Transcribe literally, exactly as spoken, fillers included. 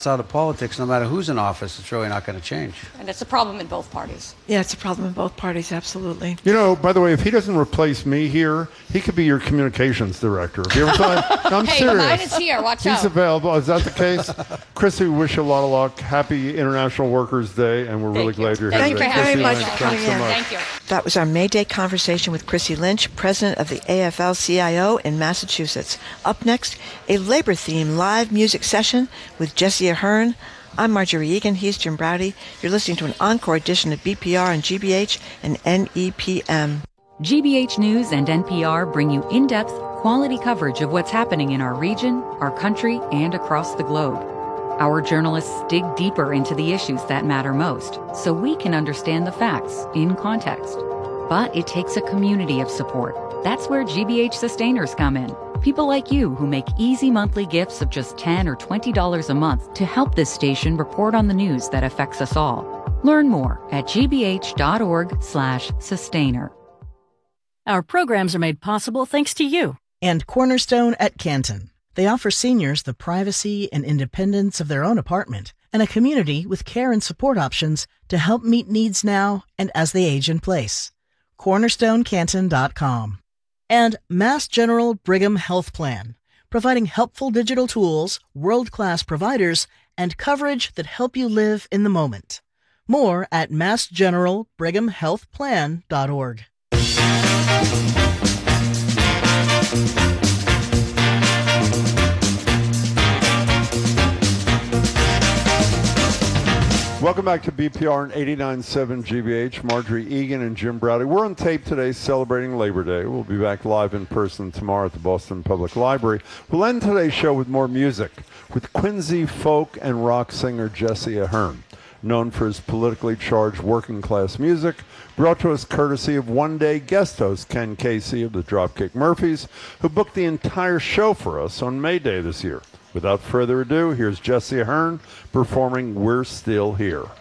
out of politics, no matter who's in office, it's really not going to change. And it's a problem in both parties. Yeah, it's a problem in both parties, absolutely. You know, by the way, if he doesn't replace me here, he could be your communications director. Have you ever thought? No, I'm hey, serious. mine is here. Watch He's out. He's available. Is that the case? Chrissy, we wish you a lot of luck. Happy International Workers' Day, and we're Thank really you. glad you're Thank here you today. very much Chrissy for Lynch, coming thanks so in. much. Thank you. That was our May Day conversation with Chrissy Lynch, president of the A F L C I O in Massachusetts. Up next, a labor-themed live music session with Jesse Ahern. I'm Marjorie Egan. He's Jim Browdy. You're listening to an encore edition of B P R on G B H and N E P M. G B H News and N P R bring you in-depth, quality coverage of what's happening in our region, our country, and across the globe. Our journalists dig deeper into the issues that matter most, so we can understand the facts in context. But it takes a community of support. That's where G B H Sustainers come in. People like you who make easy monthly gifts of just ten dollars or twenty dollars a month to help this station report on the news that affects us all. Learn more at gbh.org slash sustainer. Our programs are made possible thanks to you. And Cornerstone at Canton. They offer seniors the privacy and independence of their own apartment and a community with care and support options to help meet needs now and as they age in place. cornerstone canton dot com. And Mass General Brigham Health Plan, providing helpful digital tools, world-class providers, and coverage that help you live in the moment. More at mass general brigham health plan dot org. Welcome back to B P R and eighty-nine point seven G B H. Marjorie Egan and Jim Browdy. We're on tape today celebrating Labor Day. We'll be back live in person tomorrow at the Boston Public Library. We'll end today's show with more music with Quincy folk and rock singer Jesse Ahern, known for his politically charged working-class music, brought to us courtesy of one-day guest host Ken Casey of the Dropkick Murphys, who booked the entire show for us on May Day this year. Without further ado, here's Jesse Ahern performing We're Still Here.